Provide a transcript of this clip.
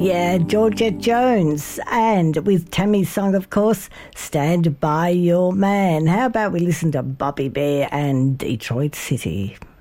Yeah, Georgette Jones, and with Tammy's song, of course, Stand By Your Man. How about we listen to Bobby Bear and Detroit City?